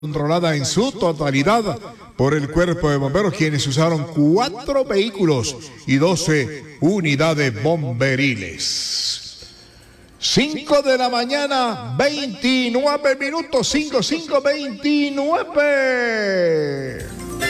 controlada en su totalidad por el Cuerpo de Bomberos, quienes usaron 4 vehículos y 12 unidades bomberiles. 5 de la mañana, 29 minutos, 5:29.